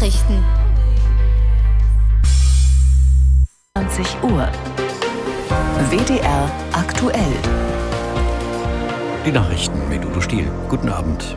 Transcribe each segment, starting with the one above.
Nachrichten. 20 Uhr. WDR aktuell. Die Nachrichten mit Udo Stiel. Guten Abend.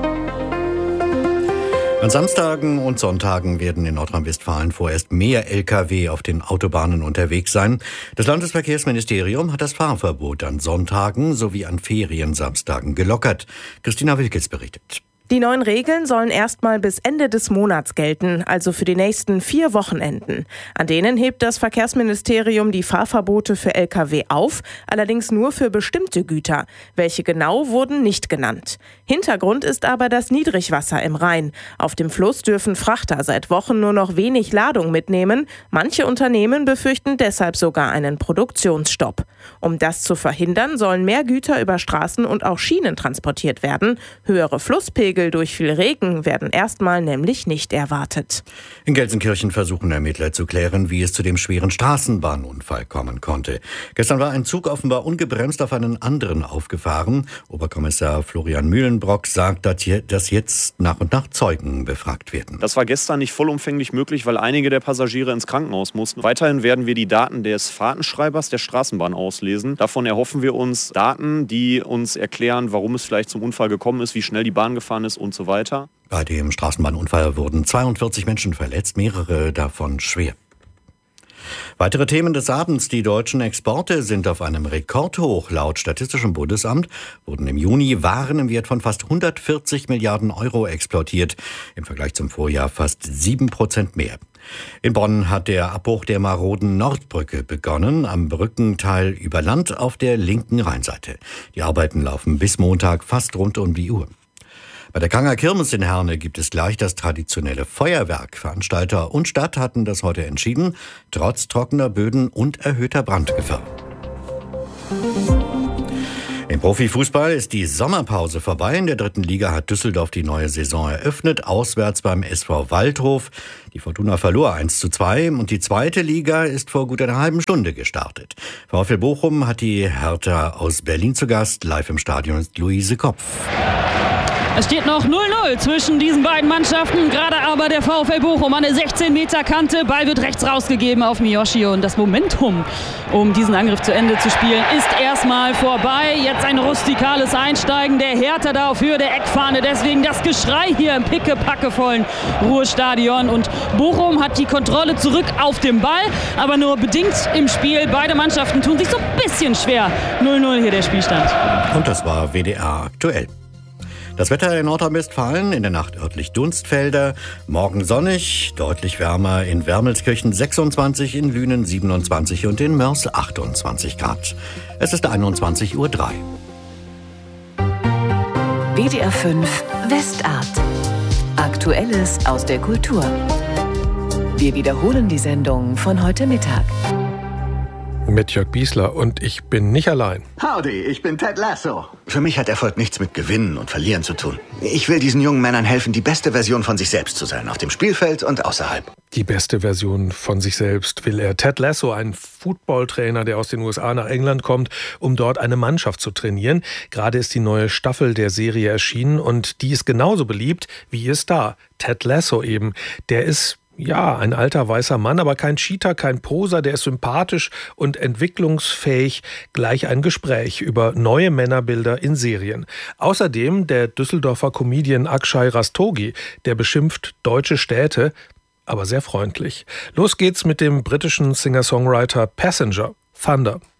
An Samstagen und Sonntagen werden in Nordrhein-Westfalen vorerst mehr Lkw auf den Autobahnen unterwegs sein. Das Landesverkehrsministerium hat das Fahrverbot an Sonntagen sowie an Feriensamstagen gelockert. Christina Wilkes berichtet. Die neuen Regeln sollen erstmal bis Ende des Monats gelten, also für die nächsten 4 Wochenenden. An denen hebt das Verkehrsministerium die Fahrverbote für Lkw auf, allerdings nur für bestimmte Güter. Welche genau wurden nicht genannt. Hintergrund ist aber das Niedrigwasser im Rhein. Auf dem Fluss dürfen Frachter seit Wochen nur noch wenig Ladung mitnehmen. Manche Unternehmen befürchten deshalb sogar einen Produktionsstopp. Um das zu verhindern, sollen mehr Güter über Straßen und auch Schienen transportiert werden. Höhere Flusspegel durch viel Regen werden erstmal nämlich nicht erwartet. In Gelsenkirchen versuchen Ermittler zu klären, wie es zu dem schweren Straßenbahnunfall kommen konnte. Gestern war ein Zug offenbar ungebremst auf einen anderen aufgefahren. Oberkommissar Florian Mühlenbrock sagt, dass jetzt nach und nach Zeugen befragt werden. Das war gestern nicht vollumfänglich möglich, weil einige der Passagiere ins Krankenhaus mussten. Weiterhin werden wir die Daten des Fahrtenschreibers der Straßenbahn auslesen. Davon erhoffen wir uns Daten, die uns erklären, warum es vielleicht zum Unfall gekommen ist, wie schnell die Bahn gefahren ist und so weiter. Bei dem Straßenbahnunfall wurden 42 Menschen verletzt, mehrere davon schwer. Weitere Themen des Abends. Die deutschen Exporte sind auf einem Rekordhoch. Laut Statistischem Bundesamt wurden im Juni Waren im Wert von fast 140 Milliarden Euro exportiert. Im Vergleich zum Vorjahr fast 7% mehr. In Bonn hat der Abbruch der maroden Nordbrücke begonnen, am Brückenteil über Land auf der linken Rheinseite. Die Arbeiten laufen bis Montag fast rund um die Uhr. Bei der Kanger Kirmes in Herne gibt es gleich das traditionelle Feuerwerk. Veranstalter und Stadt hatten das heute entschieden, trotz trockener Böden und erhöhter Brandgefahr. Im Profifußball ist die Sommerpause vorbei. In der 3. Liga hat Düsseldorf die neue Saison eröffnet, auswärts beim SV Waldhof. Die Fortuna verlor 1:2 und die 2. Liga ist vor gut einer halben Stunde gestartet. VfL Bochum hat die Hertha aus Berlin zu Gast. Live im Stadion ist Luise Kopf. Es steht noch 0:0 zwischen diesen beiden Mannschaften. Gerade aber der VfL Bochum an der 16-Meter-Kante. Ball wird rechts rausgegeben auf Miyoshi. Und das Momentum, um diesen Angriff zu Ende zu spielen, ist erstmal vorbei. Jetzt ein rustikales Einsteigen der Hertha da auf Höhe der Eckfahne. Deswegen das Geschrei hier im pickepackevollen Ruhrstadion. Und Bochum hat die Kontrolle zurück auf dem Ball, aber nur bedingt im Spiel. Beide Mannschaften tun sich so ein bisschen schwer. 0:0 hier der Spielstand. Und das war WDR aktuell. Das Wetter in Nordrhein-Westfalen, in der Nacht örtlich Dunstfelder, morgen sonnig, deutlich wärmer, in Wermelskirchen 26, in Lünen 27 und in Mörs 28 Grad. Es ist 21:03 Uhr. WDR 5 Westart. Aktuelles aus der Kultur. Wir wiederholen die Sendung von heute Mittag. Mit Jörg Biesler und ich bin nicht allein. Howdy, ich bin Ted Lasso. Für mich hat Erfolg nichts mit Gewinnen und Verlieren zu tun. Ich will diesen jungen Männern helfen, die beste Version von sich selbst zu sein, auf dem Spielfeld und außerhalb. Die beste Version von sich selbst will er. Ted Lasso, ein Footballtrainer, der aus den USA nach England kommt, um dort eine Mannschaft zu trainieren. Gerade ist die neue Staffel der Serie erschienen und die ist genauso beliebt wie ihr Star, Ted Lasso eben. Der ist ein alter weißer Mann, aber kein Cheater, kein Poser, der ist sympathisch und entwicklungsfähig. Gleich ein Gespräch über neue Männerbilder in Serien. Außerdem der Düsseldorfer Comedian Akshay Rastogi, der beschimpft deutsche Städte, aber sehr freundlich. Los geht's mit dem britischen Singer-Songwriter Passenger, Thunder.